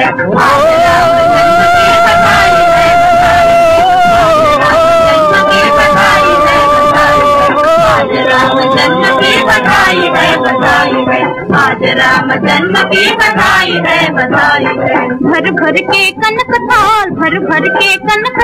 आज राम जन्म की बधाई है, बधाई है। भर भर के कनक थाल, भर भर के कनक